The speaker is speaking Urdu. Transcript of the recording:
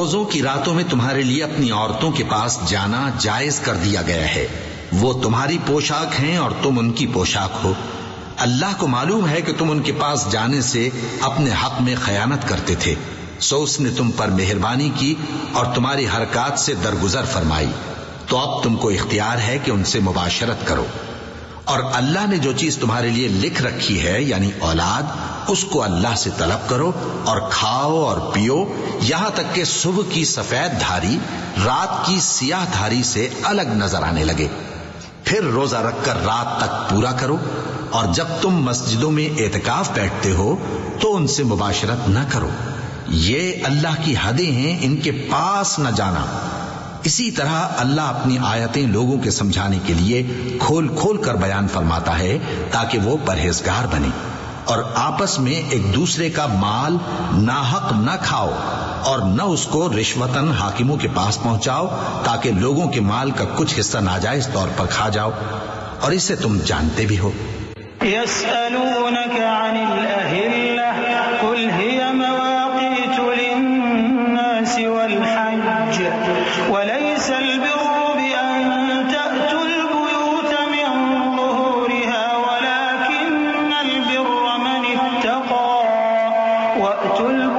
روزوں کی راتوں میں تمہارے لیے اپنی عورتوں کے پاس جانا جائز کر دیا گیا ہے. وہ تمہاری پوشاک ہیں اور تم ان کی پوشاک ہو. اللہ کو معلوم ہے کہ تم ان کے پاس جانے سے اپنے حق میں خیانت کرتے تھے، سو اس نے تم پر مہربانی کی اور تمہاری حرکات سے درگزر فرمائی. تو اب تم کو اختیار ہے کہ ان سے مباشرت کرو. اور اللہ نے جو چیز تمہارے لیے لکھ رکھی ہے یعنی اولاد، اس کو اللہ سے طلب کرو اور کھاؤ اور پیو یہاں تک کہ صبح کی سفید دھاری رات کی سیاہ دھاری سے الگ نظر آنے لگے. پھر روزہ رکھ کر رات تک پورا کرو. اور جب تم مسجدوں میں اعتکاف بیٹھتے ہو تو ان سے مباشرت نہ کرو. یہ اللہ کی حدیں ہیں، ان کے پاس نہ جانا. اسی طرح اللہ اپنی آیتیں لوگوں کے سمجھانے کے لیے کھول کھول کر بیان فرماتا ہے تاکہ وہ پرہیزگار بنے. اور آپس میں ایک دوسرے کا مال ناحق نہ کھاؤ اور نہ اس کو رشوتاً حاکموں کے پاس پہنچاؤ تاکہ لوگوں کے مال کا کچھ حصہ ناجائز طور پر کھا جاؤ، اور اسے تم جانتے بھی ہو. يسألونك عن الأهلة قل هي مواقيت للناس والحج وليس البر بأن تأتوا البيوت من ظهورها ولكن البر من اتقى وأتوا